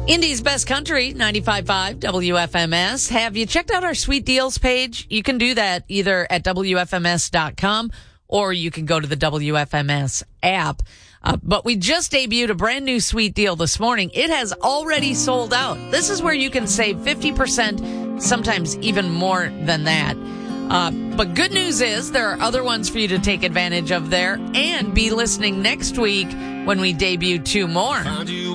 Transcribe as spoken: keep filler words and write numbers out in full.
Indy's Best Country, ninety-five point five W F M S. Have you checked out our Sweet Deals page? You can do that either at W F M S dot com or you can go to the W F M S app. Uh, but we just debuted a brand new Sweet Deal this morning. It has already sold out. This is where you can save fifty percent, sometimes even more than that. Uh, but good news is there are other ones for you to take advantage of there, and be listening next week when we debut two more.